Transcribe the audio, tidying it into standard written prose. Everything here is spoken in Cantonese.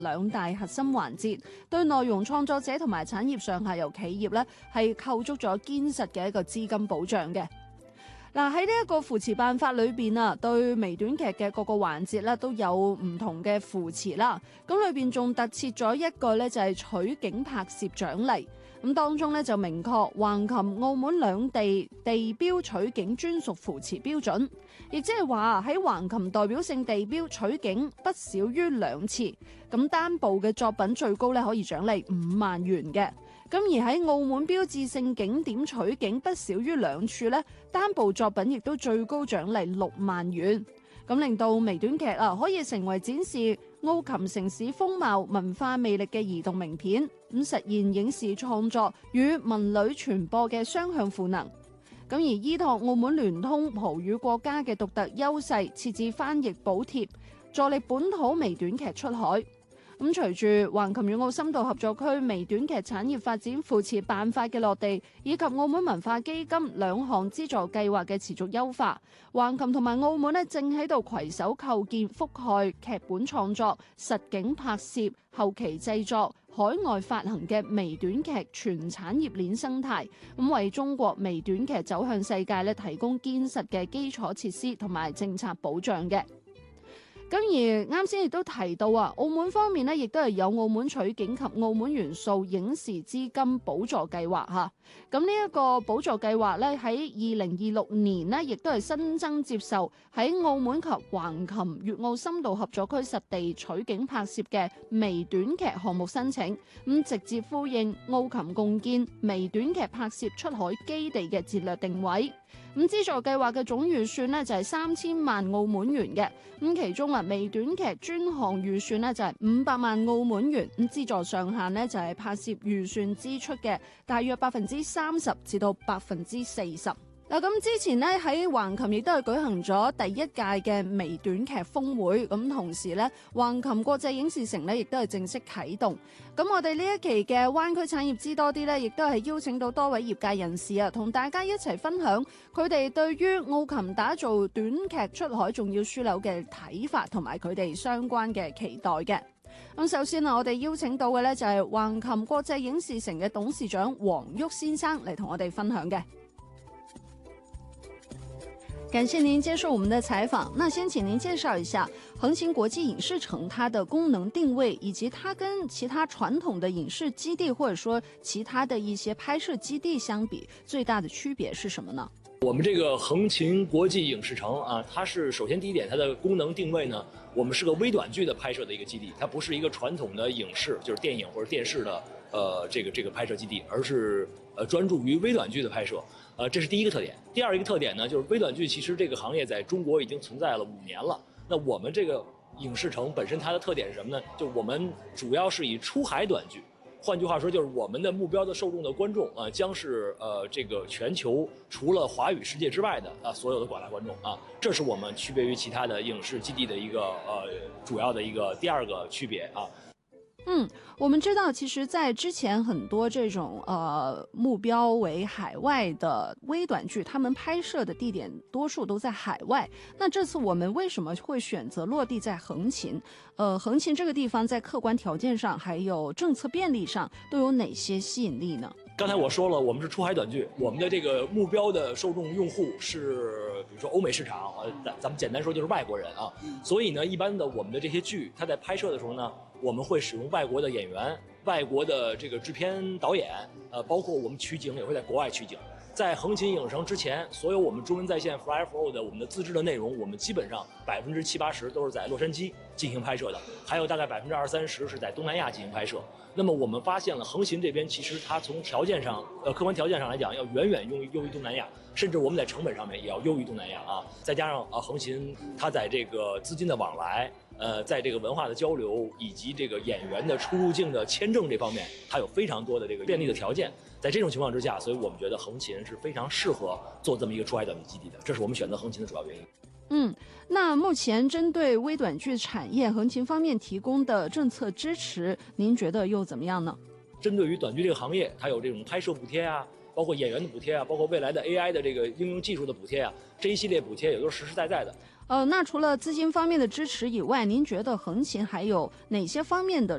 兩大核心環節，對內容創作者同埋產業上下游企業咧係構築咗堅實嘅一個資金保障嘅。嗱，喺呢一個扶持辦法裏邊啊，對微短劇嘅各個環節咧都有唔同嘅扶持啦。咁裏邊仲特設咗一個咧就係取景拍攝獎勵。咁當中咧就明確橫琴、澳門兩地地標取景專屬扶持標準，亦即係話喺橫琴代表性地標取景不少於2次，咁單部嘅作品最高咧可以獎勵5萬元嘅。咁而喺澳門標誌性景點取景不少於2處咧，單部作品亦都最高獎勵6萬元。咁令到微短劇可以成為展示澳琴城市風貌、文化魅力嘅移動名片，咁實現影視創作與文旅傳播嘅雙向賦能。咁而依託澳門聯通葡語國家嘅獨特優勢，設置翻譯補貼，助力本土微短劇出海。咁隨住橫琴粵澳深度合作區微短劇產業發展扶持辦法嘅落地，以及澳門文化基金2項資助計劃嘅持續優化，橫琴同埋澳門正喺度攜手構建覆蓋劇本創作、實景拍攝、後期製作、海外發行嘅微短劇全產業鏈生態，咁為中國微短劇走向世界提供堅實嘅基礎設施同埋政策保障嘅。咁而啱先亦都提到澳門方面亦都係有澳門取景及澳門元素影視資金補助計劃嚇。咁呢一個補助計劃喺2026年亦都係新增接受喺澳門及橫琴粵澳深度合作區實地取景拍攝嘅微短劇項目申請，咁直接呼應澳琴共建微短劇拍攝出海基地嘅戰略定位。咁資助計劃嘅總預算就係3000萬澳門元嘅，咁其中微短劇專項預算就係500萬澳門元，咁資助上限就係拍攝預算支出嘅大約30%至到40%。嗱，咁之前喺橫琴亦都係舉行咗第1屆嘅微短劇峰會，咁同時橫琴國際影視城亦都係正式啟動。咁我哋呢一期嘅灣區產業知多啲亦都係邀請到多位業界人士同大家一齊分享佢哋對於澳琴打造短劇出海重要樞紐嘅睇法，同埋佢哋相關嘅期待嘅。咁首先我哋邀請到嘅就係橫琴國際影視城嘅董事長黃旭先生嚟同我哋分享嘅。感謝您接受我們的採訪。那先請您介紹一下橫琴國際影視城它的功能定位，以及它跟其他傳統的影視基地或者說其他的一些拍攝基地相比，最大的區別是什麼呢？ 我們這個橫琴國際影視城啊，它是首先第一點，它的功能定位呢，我們是個微短劇的拍攝的一個基地，它不是一個傳統的影視，就是電影或者電視的這個拍攝基地，而是專注於微短劇的拍攝。這是第一個特點。第二一個特點呢，就是微短劇其實這個行業在中國已經存在了5年了。那我們這個影視城本身它的特點是什麼呢？就我們主要是以出海短劇，換句話說，就是我們的目標的受眾的觀眾啊，將是這個全球除了華語世界之外的所有的廣大觀眾啊，這是我們區別於其他的影視基地的一個主要的一個第二個區別啊。 我們知道其實在之前很多這種目標為海外的微短劇，他們拍攝的地點多數都在海外。那這次我們為什麼會選擇落地在橫琴？橫琴這個地方在客觀條件上還有政策便利上都有哪些吸引力呢？ 剛才我說了，我們是出海短劇，我們的這個目標的受眾用戶是，比如說歐美市場，咱們簡單說就是外國人啊。所以呢，一般的我們的這些劇，它在拍攝的時候呢，我們會使用外國的演員、外國的這個製片導演，包括我們取景也會在國外取景。在橫琴影城之前，所有我們中文在線 Fly for All 的我們的自制的內容，我們基本上70%-80%都是在洛杉磯進行拍攝的，還有大概20%-30%是在東南亞進行拍攝。那麼我們發現了橫琴這邊其實它從條件上，客觀條件上來講，要遠遠優於東南亞，甚至我們在成本上面也要優於東南亞啊。再加上橫琴它在這個資金的往來，在這個文化的交流以及這個演員的出入境的簽證這方面，它有非常多的這個便利的條件。在這種情況之下，所以我們覺得橫琴是非常適合做這麼一個出海短劇基地的，這是我們選擇橫琴的主要原因。 那目前針對微短劇產業，橫琴方面提供的政策支持，您覺得又怎麼樣呢？ 針對於短劇這個行業，它有這種拍攝補貼啊，包括演員的補貼啊，包括未來的 AI 的這個應用技術的補貼啊，這一系列補貼也都是實實在在的。 那除了资金方面的支持以外，您觉得横琴还有哪些方面的